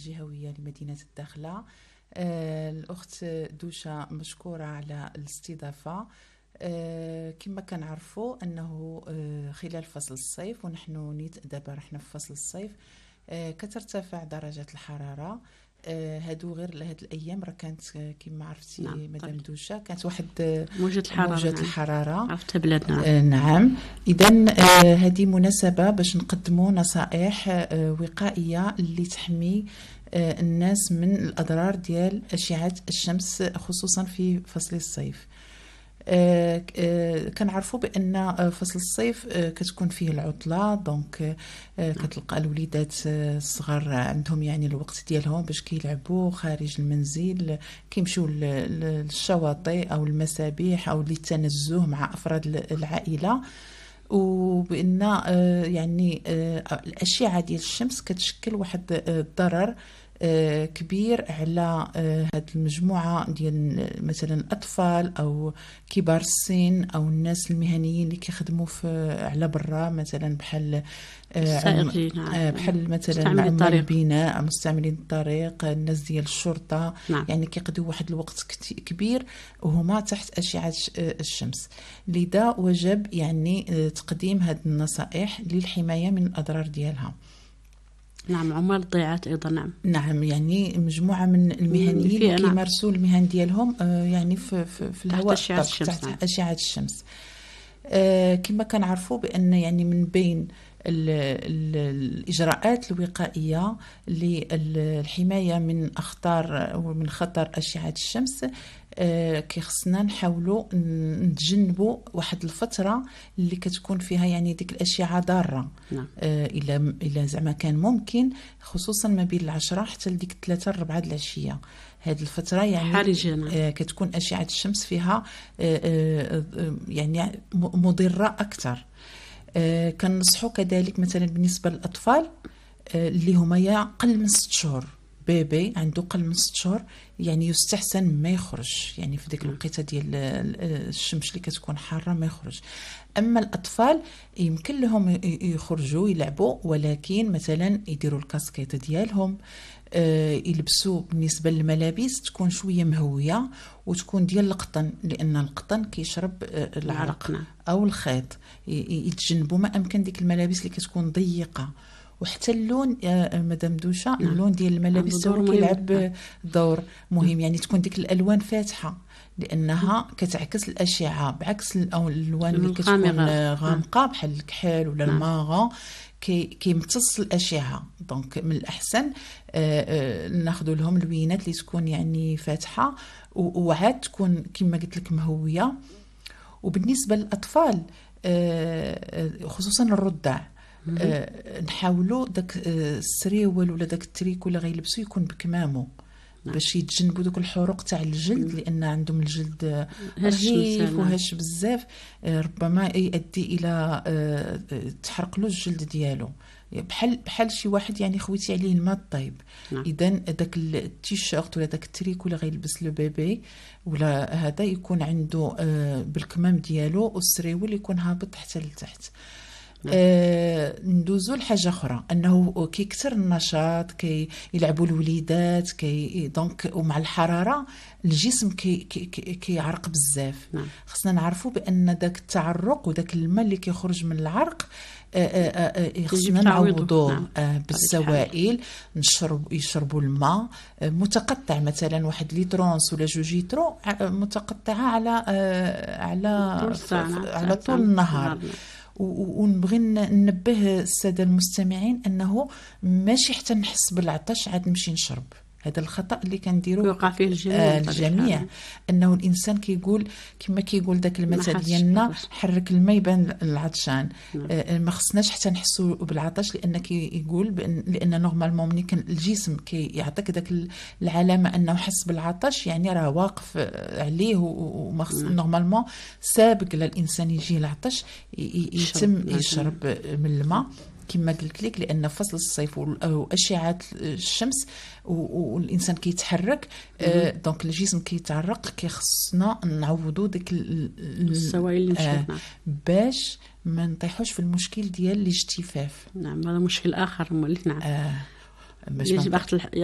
الجهوية لمدينة الداخلة. الأخت دوشة مشكورة على الاستضافة. كما كنعرفوا أنه خلال فصل الصيف، ونحن نيت دابا رحنا في فصل الصيف، كترتفع درجات الحرارة. هادو غير هاد الايام راه كانت كما عرفتي مدام دوشة كانت واحد موجة الحرارة عرفتها بلادنا. نعم. اذا هذه مناسبة باش نقدموا نصائح وقائية اللي تحمي الناس من الاضرار ديال اشعة الشمس خصوصا في فصل الصيف. كنعرفوا بان فصل الصيف كتكون فيه العطله، دونك كتلقى الوليدات الصغار عندهم يعني الوقت ديالهم باش كيلعبوا خارج المنزل، كيمشيو للشواطئ او المسابح او للتنزه مع افراد العائله. وبان يعني الاشعه ديال الشمس كتشكل واحد الضرر كبير على هذه المجموعة ديال مثلا الأطفال أو كبار السن أو الناس المهنيين اللي كيخدموا على برا، مثلا بحال مثلا عمال البناء، مستعملين الطريق، الناس ديال الشرطة. يعني كيقضيو واحد الوقت كبير وهما تحت أشعة الشمس. لذا وجب يعني تقديم هذه النصائح للحماية من الأضرار ديالها. نعم. عمال الضيعات أيضا. نعم يعني مجموعة من المهنيين اللي كيمارسوا المهن ديالهم يعني في الهواء تحت أشعة الشمس. كما كنعرفوا بأن يعني من بين الإجراءات الوقائية للحماية من أخطار ومن خطر أشعة الشمس، كيخصنا نحاولوا نتجنبوا واحد الفترة اللي كتكون فيها يعني ديك الأشعة ضارة. إلا زعما كان ممكن، خصوصا ما بين 10 حتى لديك 3-4 العشية. هذه الفترة يعني كتكون أشعة الشمس فيها يعني مضرة أكثر. كنصحوا كذلك مثلا بالنسبة للأطفال اللي هما يا قل من 6 شهور، بيبي عنده قل من 6 شهور، يعني يستحسن ما يخرج، يعني في ديك الوقيته ديال الشمس اللي كتكون حاره ما يخرج. اما الاطفال يمكن لهم يخرجوا يلعبوا، ولكن مثلا يديروا الكاسكيت ديالهم، يلبسوا بالنسبه للملابس تكون شويه مهويه وتكون ديال القطن، لان القطن كيشرب العرق او الخيط. يتجنبوا ما امكن ديك الملابس اللي كتكون ضيقه. وحتى اللون مدام دوشة، اللون ديال الملابس هو كيلعب دور مهم. يعني تكون ديك الالوان فاتحه لانها كتعكس الاشعه، بعكس الالوان اللي كتكون غامقه بحال الكحل ولا الماغون كيمتص الاشعه. دونك من الاحسن ناخذوا لهم الوينات اللي تكون يعني فاتحه وعاد تكون كما قلت لك مهويه. وبالنسبه للاطفال خصوصا الرضع، نحاولوا داك السريول ولا داك التريك ولا غيلبسوا يكون بكمامه باش يتجنبوا دوك الحروق تاع الجلد، لان عندهم الجلد رهيف وهش بزاف، ربما يؤدي الى تحرق له الجلد ديالو، بحال شي واحد يعني خويتي عليه الماء الطيب. اذا داك التيشيرت ولا داك التريك ولا غيلبس لو بيبي ولا هذا يكون عنده بالكمام ديالو، والسريول يكون هابط حتى لتحت. ندوزو لحاجه اخرى، انه كيكثر النشاط، كيلعبوا الوليدات، دونك ومع الحراره الجسم كيعرق بزاف. خصنا نعرفوا بان داك التعرق وداك الماء اللي كيخرج من العرق خصنا نعوضوه بالسوائل. يشربوا الماء متقطع، مثلا 1 لترونس ولا 2 لترو متقطعه على طول النهار. ونبغي ننبه الساده المستمعين انه ماشي حتى نحس بالعطش عاد نمشي نشرب. هذا الخطأ اللي كنديروه يوقع فيه الجميع. انه الانسان كيقول كما كيقول داك المثل ديالنا، حرك الماء يبان العطشان. ما خصناش حتى نحسوا بالعطش، لان كيقول لان نورمالمون ملي كان الجسم كيعطيك داك العلامه انه حس بالعطش، يعني راه واقف عليه وما خص نورمالمون سابق للانسان يجي العطش يتم يشرب من الماء كما قلت لك، لان فصل الصيف واشعه الشمس والانسان كيتحرك، دونك الجسم كيتعرق، كيخصنا نعوضوا ديك السوائل اللي مشينا باش ما نطيحوش في المشكل ديال الاجتفاف. نعم هذا مشكل اخر مولي. نعم يجب